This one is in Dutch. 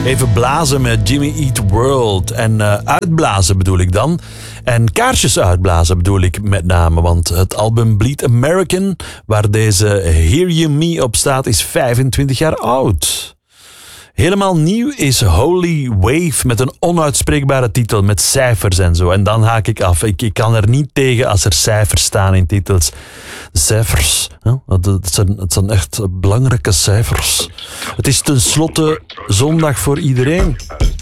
Even blazen met Jimmy Eat World. En uitblazen bedoel ik dan. En kaarsjes uitblazen bedoel ik met name. Want het album Bleed American, waar deze Hear You Me op staat, is 25 jaar oud. Helemaal nieuw is Holy Wave met een onuitspreekbare titel met cijfers en zo. En dan haak ik af. Ik kan er niet tegen als er cijfers staan in titels. Cijfers, het zijn echt belangrijke cijfers. Het is tenslotte zondag voor iedereen.